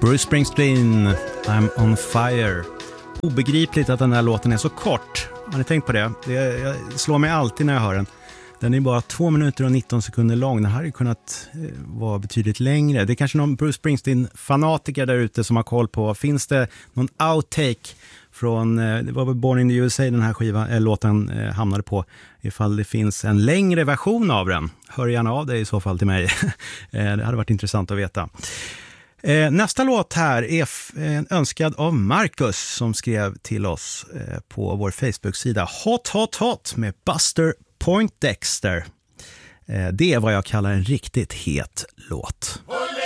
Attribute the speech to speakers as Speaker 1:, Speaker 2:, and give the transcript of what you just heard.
Speaker 1: Bruce Springsteen, I'm on fire. Obegripligt att den här låten är så kort. Har ni tänkt på det? Det slår mig alltid när jag hör den. Den är bara 2 minuter och 19 sekunder lång. Den här hade kunnat vara betydligt längre. Det är kanske någon Bruce Springsteen-fanatiker där ute som har koll på. Finns det någon outtake från, det var väl Born in the USA den här låten hamnade på. Ifall det finns en längre version av den. Hör gärna av dig i så fall till mig. Det hade varit intressant att veta. Nästa låt här är önskad av Marcus som skrev till oss på vår Facebook-sida Hot Hot Hot med Buster Poindexter. Det är vad jag kallar en riktigt het låt.